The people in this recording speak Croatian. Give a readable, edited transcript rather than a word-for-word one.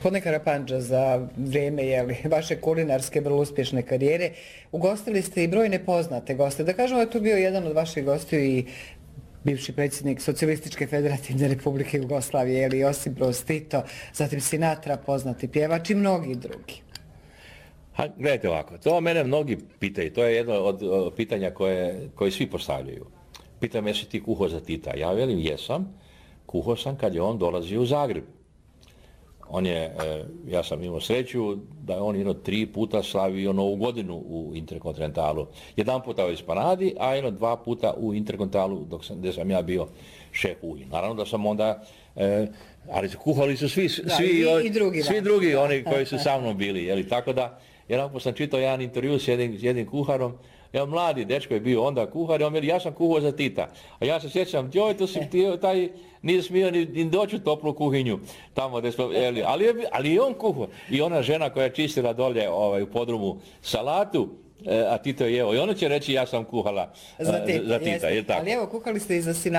Gospodine Karapandža, za vrijeme vaše kulinarske vrlo uspješne karijere ugostili ste i brojne poznate goste. Da kažemo da je tu bio jedan od vaših gostiju i bivši predsjednik Socijalističke federativne republike Jugoslavije, Josip Broz Tito, zatim Sinatra, poznati pjevač i mnogi drugi. Gledajte ovako, to mene mnogi pitaju, to je jedno od pitanja koje svi postavljaju. Pitam, jesi ti kuhao za Tita? Ja velim, jesam. Kuhao sam kad je on dolazio u Zagreb. Ja sam imao sreću da je on 3 puta slavio Novu godinu u Interkontinentalu. Jedan puta u Espanadi, a 2 puta u Interkontinentalu gdje sam ja bio šef kuhinje. Naravno da sam onda, ali kuhali su svi drugi, oni koji su sa mnom bili. Tako da, jedanput sam čitao jedan intervju s jednim kuharom. Mladi dečko je bio onda kuhar, on veli, ja sam kuhao za Tita. A ja se sjećam, joj, to si taj, nije smio ni doći u toplu kuhinju, tamo gdje smo, ali je on kuhao. I ona žena koja je čistila dolje u podrumu salatu, a Tito je jeo. I ona će reći, ja sam kuhala za Tita. Ali evo, kuhali ste i za Sinatra.